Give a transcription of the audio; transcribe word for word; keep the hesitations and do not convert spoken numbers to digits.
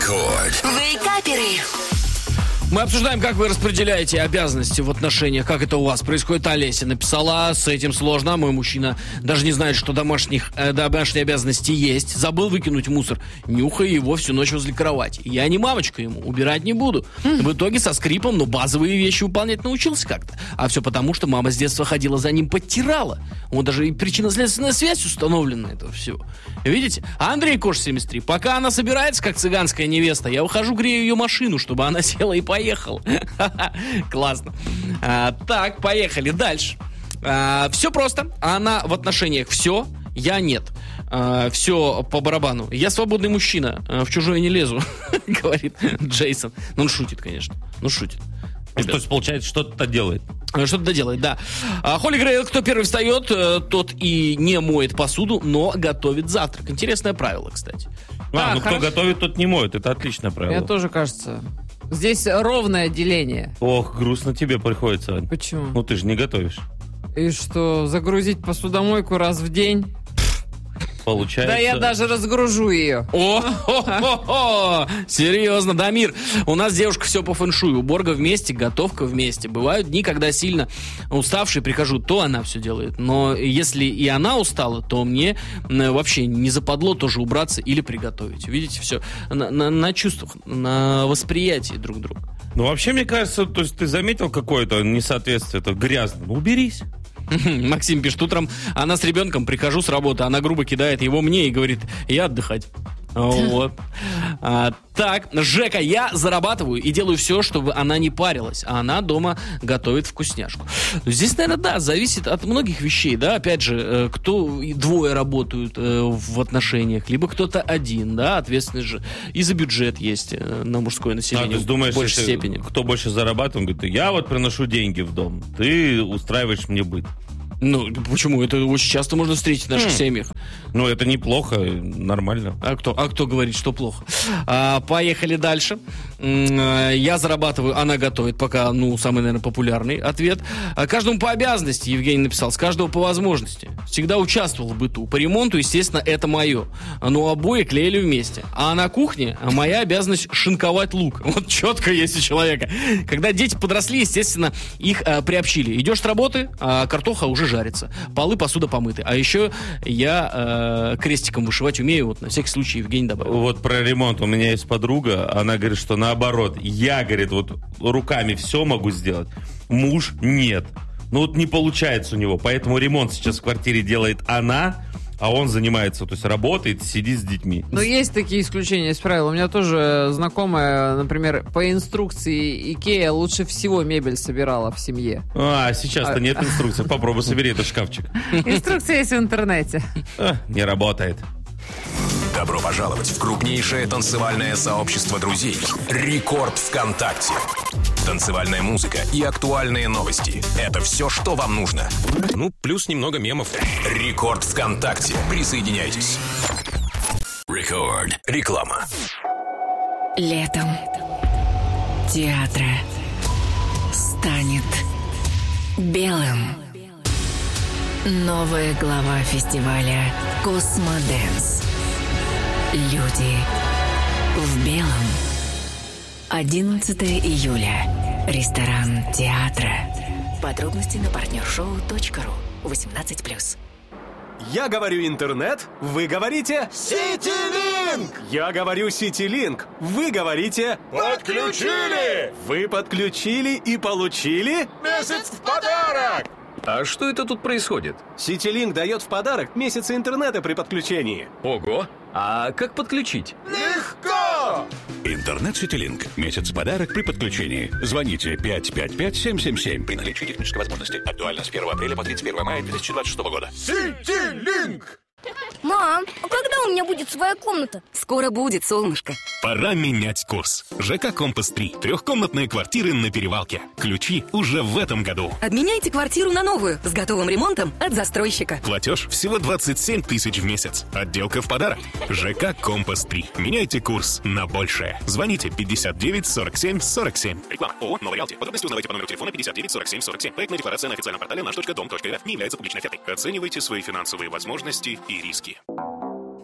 Рекорд. Вейкаперы. Мы обсуждаем, как вы распределяете обязанности в отношениях, как это у вас происходит. Олеся написала, с этим сложно. Мой мужчина даже не знает, что домашних, э, домашние обязанности есть. Забыл выкинуть мусор, нюхая его всю ночь возле кровати. Я не мамочка ему, убирать не буду. В итоге со скрипом, но базовые вещи выполнять научился как-то. А все потому, что мама с детства ходила за ним, подтирала. Вот даже и причинно-следственная связь установлена этого всего. Видите? А Андрей Кош семьдесят три. Пока она собирается, как цыганская невеста, я ухожу, грею ее машину, чтобы она села и поехала. Классно. А, так, поехали дальше. А, все просто. Она в отношениях все, я нет. А, все по барабану. Я свободный мужчина, а, в чужое не лезу, говорит Джейсон. Ну, он шутит, конечно. Ну, шутит. Ну, то есть, получается, что-то делает. Что-то делает, да. А, Холли Грейл, кто первый встает, тот и не моет посуду, но готовит завтрак. Интересное правило, кстати. А, Да, ну хорошо. кто готовит, тот не моет. Это отличное правило. Мне тоже кажется. Здесь ровное деление. Ох, грустно тебе приходится, Ань. Почему? Ну ты же не готовишь. И что, загрузить посудомойку раз в день? Получается. Да я даже разгружу ее. О, о, серьезно, Дамир. У нас девушка все по фэншую. Уборка вместе, готовка вместе. Бывают дни, когда сильно уставший прихожу, то она все делает. Но если и она устала, то мне м, вообще не западло тоже убраться или приготовить. Видите, все на, на- на чувствах, на восприятии друг друга. Ну вообще, мне кажется, то есть ты заметил какое-то несоответствие, это грязно. Ну уберись. Максим пишет, утром она с ребенком, прихожу с работы, она грубо кидает его мне и говорит, я отдыхать. Вот. А, так, Жека, я зарабатываю и делаю все, чтобы она не парилась, а она дома готовит вкусняшку. Здесь, наверное, да, зависит от многих вещей, да, опять же, э, кто и двое работают э, в отношениях, либо кто-то один, да, ответственность же и за бюджет есть э, на мужское А, население то есть думаешь, в большей если степени. кто больше зарабатывает, он говорит, я вот приношу деньги в дом, ты устраиваешь мне быт. Ну, почему? Это очень часто можно встретить в наших Хм. семьях. Ну это неплохо, нормально. А кто, а кто говорит, что плохо? А, поехали дальше. М, а, Я зарабатываю, она готовит. Пока, ну, самый, наверное, популярный ответ. А каждому по обязанности, Евгений написал, с каждого по возможности. Всегда участвовал в быту. По ремонту, естественно, это мое. Но обои клеили вместе. А на кухне моя обязанность шинковать лук. Вот четко есть у человека. Когда дети подросли, естественно, их а, приобщили. Идешь с работы, а картоха уже жарится. Полы, посуда помыты. А еще я э, крестиком вышивать умею. Вот на всякий случай Евгений добавил. Вот про ремонт. У меня есть подруга, она говорит, что наоборот. Я, говорит, вот руками все могу сделать. Муж нет. Ну вот не получается у него. Поэтому ремонт сейчас в квартире делает она, а он занимается, то есть работает, сидит с детьми. Но есть такие исключения из правил. У меня тоже знакомая, например, по инструкции Икея лучше всего мебель собирала в семье. А, сейчас-то нет инструкции. Попробуй собери этот шкафчик. Инструкция есть в интернете. А, не работает. Добро пожаловать в крупнейшее танцевальное сообщество друзей «Рекорд ВКонтакте». Танцевальная музыка и актуальные новости – это все, что вам нужно. Ну, плюс немного мемов. «Рекорд ВКонтакте». Присоединяйтесь. Рекорд. Реклама. Летом театр станет белым. Новая глава фестиваля «Космодэнс». Люди в белом. одиннадцатого июля. Ресторан театра. Подробности на партнершоу точка ру. восемнадцать плюс. Я говорю интернет, вы говорите Ситилинк. Я говорю Ситилинк, вы говорите Подключили! Вы подключили и получили? Месяц в подарок! А что это тут происходит? Ситилинк дает в подарок месяцы интернета при подключении. Ого! А как подключить? Легко! Интернет Ситилинк. Месяц в подарок при подключении. Звоните пять пять пять семь семь семь при наличии технической возможности. Актуально с первого апреля по тридцать первого мая две тысячи двадцать шестого года. Ситилинк! Мам, а когда у меня будет своя комната? Скоро будет, солнышко. Пора менять курс. ЖК Компас три. Трехкомнатные квартиры на Перевалке. Ключи уже в этом году. Обменяйте квартиру на новую с готовым ремонтом от застройщика. Платеж всего двадцать семь тысяч в месяц. Отделка в подарок. ЖК Компас три. Меняйте курс на большее. Звоните пятьдесят девять сорок семь сорок семь. Реклама. ООО «Новый Реалти». Подробности узнавайте по номеру телефона пятьдесят девять сорок семь сорок семь. Проектная декларация на официальном портале наш точка дом точка рф не является публичной офертой. Оценивайте свои финансовые возможности и риски.